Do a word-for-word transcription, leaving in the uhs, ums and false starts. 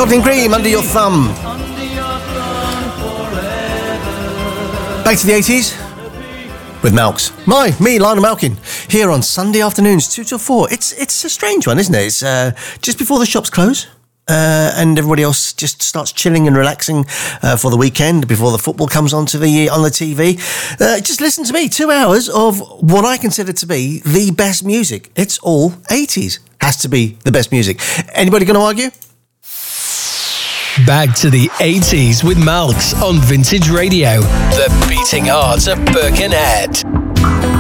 Sparkling Cream, Under Your Thumb. Back to the eighties with Malks. My, me, Lionel Malkin, here on Sunday afternoons, two till four. It's it's a strange one, isn't it? It's uh, just before the shops close. Uh, and everybody else just starts chilling and relaxing uh, for the weekend before the football comes onto the on the T V. Uh, just listen to me, two hours of what I consider to be the best music. It's all eighties. Has to be the best music. Anybody going to argue? Back to the eighties with Malks on Vintage Radio, the beating heart of Birkenhead.